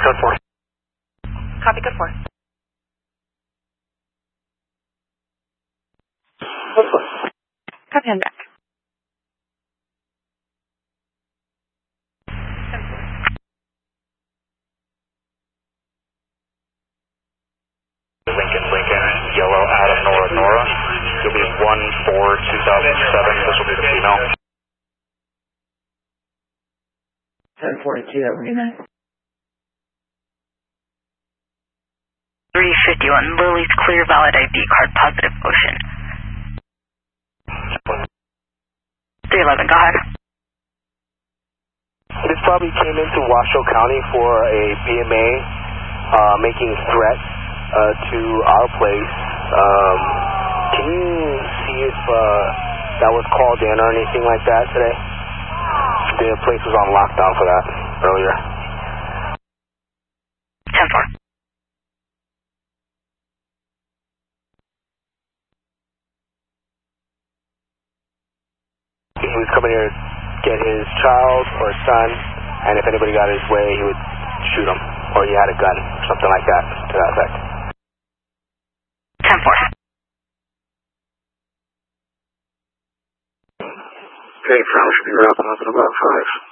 Code 4. Copy, Code 4. Code 4. Copy on back. Lincoln, yellow, Adam, Nora. You'll be 1-4-2007. This will be the female. 1042, that would be nice. 351, Lily's clear, valid ID card, positive Ocean. 311, go ahead. This probably came into Washoe County for a BMA making a threat to our place. Can you see if that was called in or anything like that today? The place was on lockdown for that earlier. 10-4. He was coming here to get his child or his son, and if anybody got his way, he would shoot him, or he had a gun, something like that, to that effect. 10-4. Okay, from should be wrapping up in about 5.